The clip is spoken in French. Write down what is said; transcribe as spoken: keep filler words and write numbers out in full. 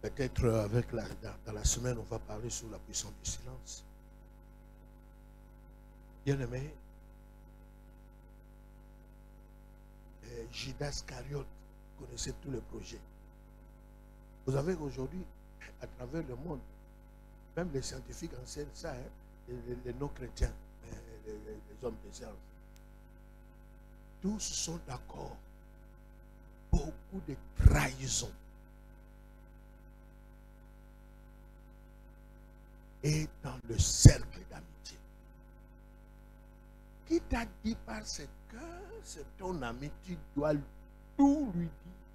Peut-être avec la, dans, dans la semaine, on va parler sur la puissance du silence. Bien aimé, Judas Iscariote connaissait tous les projets. Vous avez aujourd'hui, à travers le monde, même les scientifiques enseignent ça, hein, les, les, les non-chrétiens, les, les, les hommes de science. Tous sont d'accord. Beaucoup de trahisons. Et dans le cercle d'amitié. Qui t'a dit parce que c'est ton ami, tu dois tout lui dire.